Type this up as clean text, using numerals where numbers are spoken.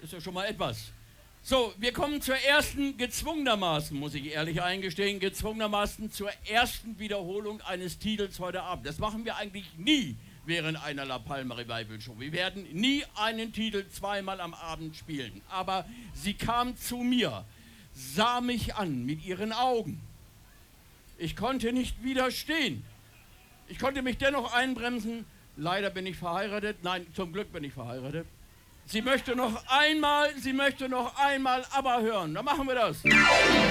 ist ja schon mal etwas. So, wir kommen zur ersten, gezwungenermaßen, muss ich ehrlich eingestehen, gezwungenermaßen zur ersten Wiederholung eines Titels heute Abend. Das machen wir eigentlich nie während einer La Palma Revival Show. Wir werden nie einen Titel zweimal am Abend spielen. Aber sie kam zu mir, sah mich an mit ihren Augen. Ich konnte nicht widerstehen. Ich konnte mich dennoch einbremsen. Leider bin ich verheiratet. Nein, zum Glück bin ich verheiratet. Sie möchte noch einmal ABBA hören. Dann machen wir das.